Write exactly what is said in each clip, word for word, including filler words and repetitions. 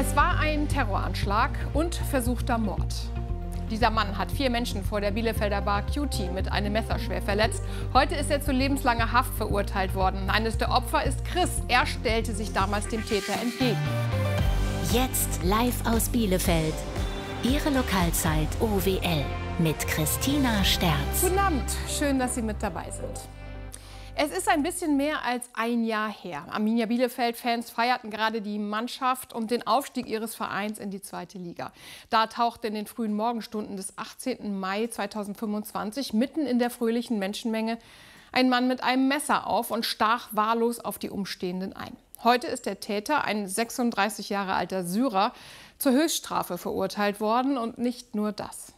Es war ein Terroranschlag und versuchter Mord. Dieser Mann hat vier Menschen vor der Bielefelder Bar Cutie mit einem Messer schwer verletzt. Heute ist er zu lebenslanger Haft verurteilt worden. Eines der Opfer ist Chris. Er stellte sich damals dem Täter entgegen. Jetzt live aus Bielefeld. Ihre Lokalzeit O W L mit Christina Sterz. Guten Abend, schön, dass Sie mit dabei sind. Es ist ein bisschen mehr als ein Jahr her. Arminia Bielefeld-Fans feierten gerade die Mannschaft und den Aufstieg ihres Vereins in die zweite Liga. Da tauchte in den frühen Morgenstunden des achtzehnten Mai zweitausendfünfundzwanzig mitten in der fröhlichen Menschenmenge ein Mann mit einem Messer auf und stach wahllos auf die Umstehenden ein. Heute ist der Täter, ein sechsunddreißig Jahre alter Syrer, zur Höchststrafe verurteilt worden und nicht nur das.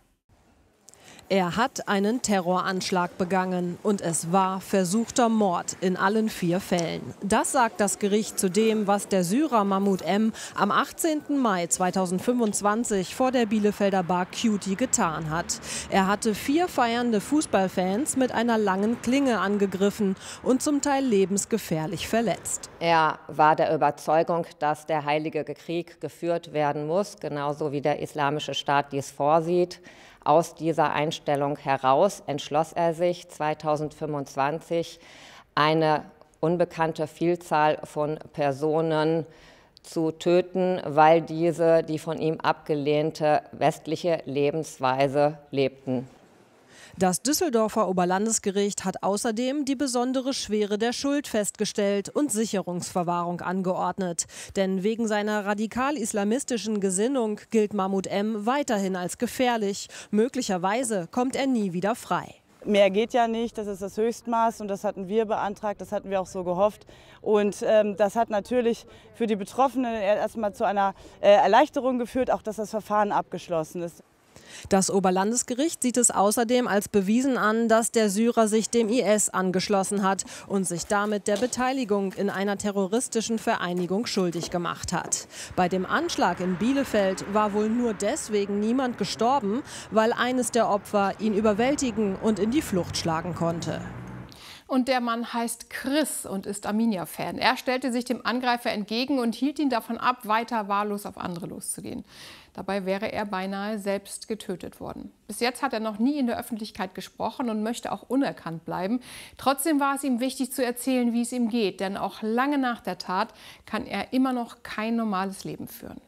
Er hat einen Terroranschlag begangen und es war versuchter Mord in allen vier Fällen. Das sagt das Gericht zu dem, was der Syrer Mahmoud M. am achtzehnten Mai zweitausendfünfundzwanzig vor der Bielefelder Bar Cutie getan hat. Er hatte vier feiernde Fußballfans mit einer langen Klinge angegriffen und zum Teil lebensgefährlich verletzt. Er war der Überzeugung, dass der Heilige Krieg geführt werden muss, genauso wie der Islamische Staat dies vorsieht. Aus dieser Einstellung heraus entschloss er sich zweitausendfünfundzwanzig, eine unbekannte Vielzahl von Personen zu töten, weil diese die von ihm abgelehnte westliche Lebensweise lebten. Das Düsseldorfer Oberlandesgericht hat außerdem die besondere Schwere der Schuld festgestellt und Sicherungsverwahrung angeordnet. Denn wegen seiner radikal-islamistischen Gesinnung gilt Mahmoud M. weiterhin als gefährlich. Möglicherweise kommt er nie wieder frei. Mehr geht ja nicht, das ist das Höchstmaß und das hatten wir beantragt, das hatten wir auch so gehofft. Und ähm, das hat natürlich für die Betroffenen erstmal zu einer äh, Erleichterung geführt, auch dass das Verfahren abgeschlossen ist. Das Oberlandesgericht sieht es außerdem als bewiesen an, dass der Syrer sich dem I S angeschlossen hat und sich damit der Beteiligung in einer terroristischen Vereinigung schuldig gemacht hat. Bei dem Anschlag in Bielefeld war wohl nur deswegen niemand gestorben, weil eines der Opfer ihn überwältigen und in die Flucht schlagen konnte. Und der Mann heißt Chris und ist Arminia-Fan. Er stellte sich dem Angreifer entgegen und hielt ihn davon ab, weiter wahllos auf andere loszugehen. Dabei wäre er beinahe selbst getötet worden. Bis jetzt hat er noch nie in der Öffentlichkeit gesprochen und möchte auch unerkannt bleiben. Trotzdem war es ihm wichtig zu erzählen, wie es ihm geht. Denn auch lange nach der Tat kann er immer noch kein normales Leben führen.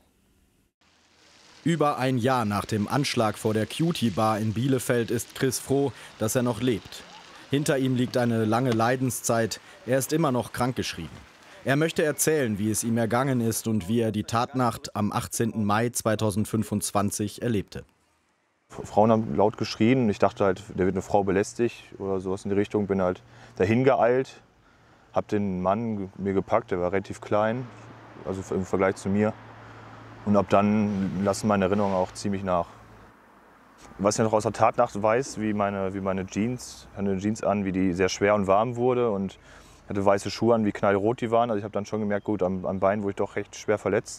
Über ein Jahr nach dem Anschlag vor der Cutie Bar in Bielefeld ist Chris froh, dass er noch lebt. Hinter ihm liegt eine lange Leidenszeit. Er ist immer noch krankgeschrieben. Er möchte erzählen, wie es ihm ergangen ist und wie er die Tatnacht am achtzehnten Mai zweitausendfünfundzwanzig erlebte. Frauen haben laut geschrien. Ich dachte halt, der wird eine Frau belästigt oder sowas in die Richtung. Bin halt dahin geeilt, habe den Mann mir gepackt, der war relativ klein, also im Vergleich zu mir. Und ab dann lassen meine Erinnerungen auch ziemlich nach. Was ich noch aus der Tatnacht weiß, wie meine, wie meine Jeans, ich hatte eine Jeans an, wie die sehr schwer und warm wurde und hatte weiße Schuhe an, wie knallrot die waren. Also ich habe dann schon gemerkt, gut, am, am Bein wurde ich doch recht schwer verletzt.